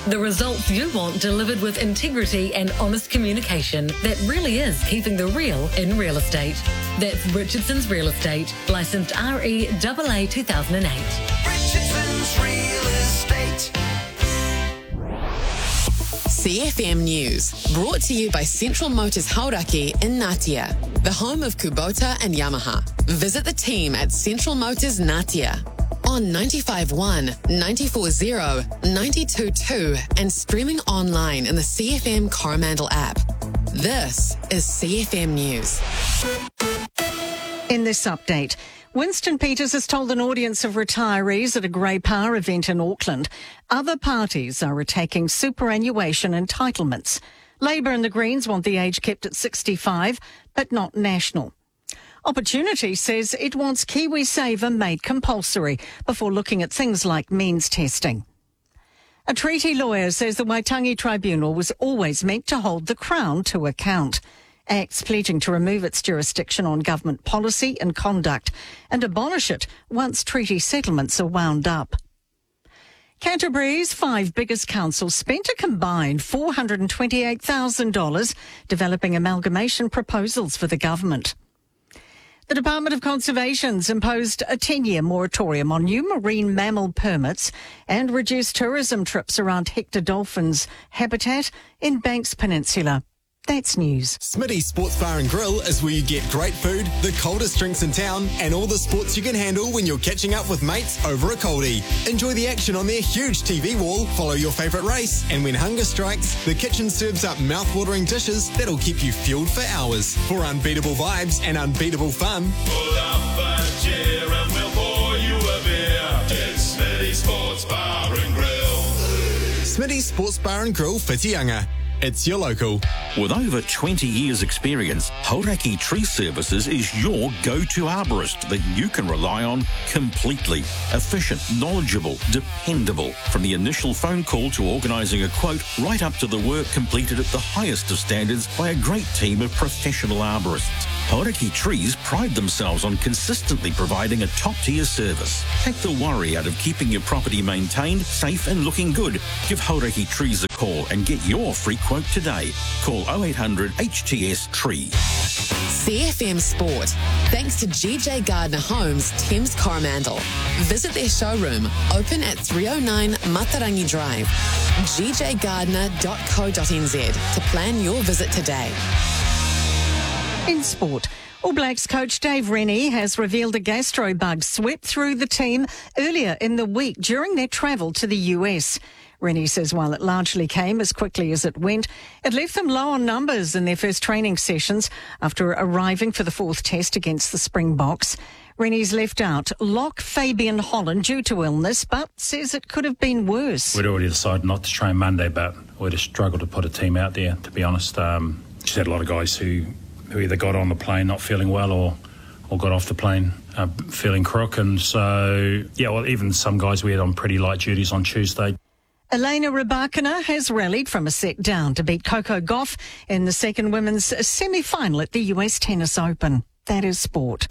The results you want delivered with integrity and honest communication that really is keeping the real in real estate. That's Richardson's Real Estate, licensed REAA 2008. Richardson's Real Estate. CFM News, brought to you by Central Motors Hauraki in Ngatea, the home of Kubota and Yamaha. Visit the team at Central Motors Ngatea on 95.1, 94.0, 92.2 and streaming online in the CFM Coromandel app. This is CFM News. In this update, Winston Peters has told an audience of retirees at a Grey Power event in Auckland other parties are attacking superannuation entitlements. Labor and the Greens want the age kept at 65, but not national. Opportunity says it wants KiwiSaver made compulsory before looking at things like means testing. A treaty lawyer says the Waitangi Tribunal was always meant to hold the Crown to account. Acts pledging to remove its jurisdiction on government policy and conduct and abolish it once treaty settlements are wound up. Canterbury's 5 biggest councils spent a combined $428,000 developing amalgamation proposals for the government. The Department of Conservation's imposed a 10-year moratorium on new marine mammal permits and reduced tourism trips around Hector dolphins' habitat in Banks Peninsula. That's news. Smitty's Sports Bar and Grill is where you get great food, the coldest drinks in town, and all the sports you can handle when you're catching up with mates over a coldie. Enjoy the action on their huge TV wall, follow your favourite race, and when hunger strikes, the kitchen serves up mouth-watering dishes that'll keep you fueled for hours. For unbeatable vibes and unbeatable fun, pull up a chair and we'll pour you a beer. It's Smitty's Sports Bar and Grill. Smitty's Sports Bar and Grill, Whitianga. It's your local. With over 20 years' experience, Hauraki Tree Services is your go-to arborist that you can rely on completely. Efficient, knowledgeable, dependable. From the initial phone call to organising a quote, right up to the work completed at the highest of standards by a great team of professional arborists. Hauraki Trees pride themselves on consistently providing a top-tier service. Take the worry out of keeping your property maintained, safe and looking good. Give Hauraki Trees a call and get your free quote today. Call 0800 HTS Tree. CFM Sport, thanks to GJ Gardner Homes, Thames Coromandel. Visit their showroom, open at 309 Matarangi Drive. gjgardner.co.nz to plan your visit today. In sport, All Blacks coach Dave Rennie has revealed a gastro bug swept through the team earlier in the week during their travel to the US. Rennie says while it largely came as quickly as it went, it left them low on numbers in their first training sessions after arriving for the 4th test against the Springboks. Rennie's left out lock Fabian Holland due to illness, but says it could have been worse. We'd already decided not to train Monday, but we'd have struggled to put a team out there, to be honest. Just had a lot of guys who either got on the plane not feeling well or got off the plane feeling crook. And so, even some guys we had on pretty light duties on Tuesday. Elena Rybakina has rallied from a set down to beat Coco Gauff in the second women's semi-final at the US Tennis Open. That is sport.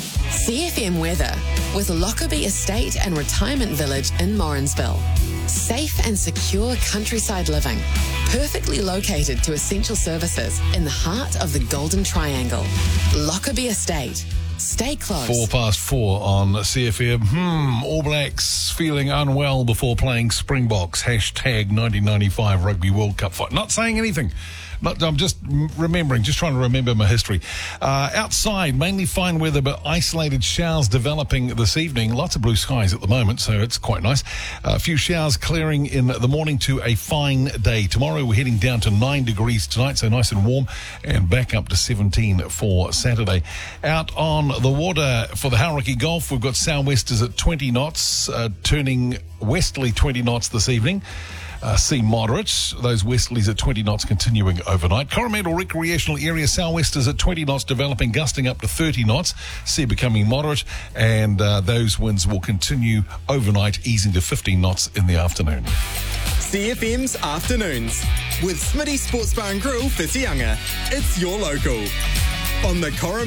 CFM weather with Lockerbie Estate and Retirement Village in Morrinsville. Safe and secure countryside living. Perfectly located to essential services in the heart of the Golden Triangle. Lockerbie Estate. Stay close. 4:04 on CFM. All Blacks feeling unwell before playing Springboks. Hashtag 1995 Rugby World Cup fight. Not saying anything. I'm just remembering, just trying to remember my history. Outside, mainly fine weather, but isolated showers developing this evening. Lots of blue skies at the moment, so it's quite nice. A few showers clearing in the morning to a fine day. Tomorrow we're heading down to 9 degrees tonight, so nice and warm, and back up to 17 for Saturday. Out on the water for the Hauraki Gulf, we've got sou'westers at 20 knots, turning westerly 20 knots this evening. Sea moderate, those westerlies at 20 knots continuing overnight. Coromandel Recreational Area sou'westers at 20 knots developing, gusting up to 30 knots. Sea becoming moderate, and those winds will continue overnight, easing to 15 knots in the afternoon. CFM's Afternoons with Smitty Sports Bar and Grill, Whitianga. It's your local. On the Coromandel